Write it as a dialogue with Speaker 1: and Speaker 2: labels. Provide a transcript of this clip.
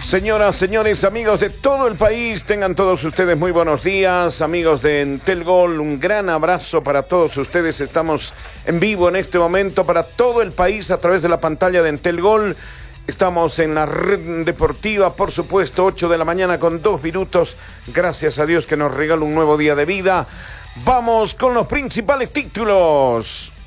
Speaker 1: Señoras, señores, amigos de todo el país, tengan todos ustedes muy buenos días. Amigos de Entel Gol, un gran abrazo para todos ustedes. Estamos en vivo en este momento para todo el país a través de la pantalla de Entel Gol. Estamos en la red deportiva, por supuesto, 8 de la mañana con 2 minutos. Gracias a Dios que nos regala un nuevo día de vida. Vamos con los principales títulos.